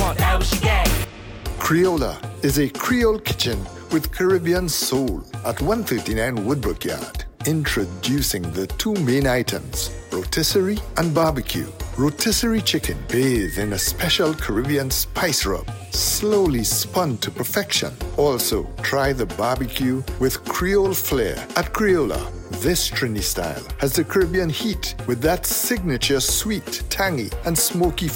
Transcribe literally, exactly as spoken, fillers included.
want, that what she got. Criolla is a Creole kitchen with Caribbean soul at one thirty-nine Woodbrook Yard. Introducing the two main items, rotisserie and barbecue. Rotisserie chicken bathed in a special Caribbean spice rub, slowly spun to perfection. Also, try the barbecue with Creole flair at Criolla. This Trini style has the Caribbean heat with that signature sweet, tangy, and smoky